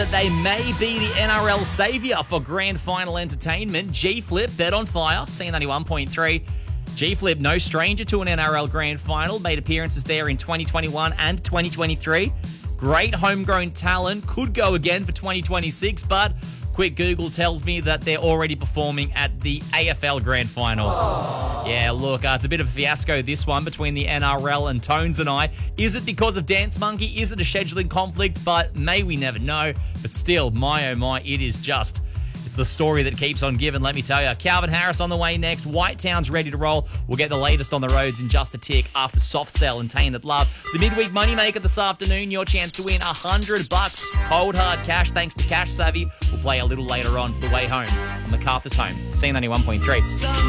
They may be the NRL saviour for grand final entertainment. G-Flip, Bet on Fire, C91.3. G-Flip, no stranger to an NRL grand final, made appearances there in 2021 and 2023. Great homegrown talent, could go again for 2026, but quick Google tells me that they're already performing at the AFL grand final. Yeah, look, it's a bit of a fiasco, this one, between the NRL and Tones and I. Is it because of Dance Monkey? Is it a scheduling conflict? But may we never know. But still, my oh my, it's the story that keeps on giving, let me tell you. Calvin Harris on the way next. Whitetown's ready to roll. We'll get the latest on the roads in just a tick after Soft Cell and Tainted Love. The midweek moneymaker this afternoon, your chance to win $100 cold hard cash thanks to Cash Savvy. We'll play a little later on for the way home on MacArthur's Home, C91.3.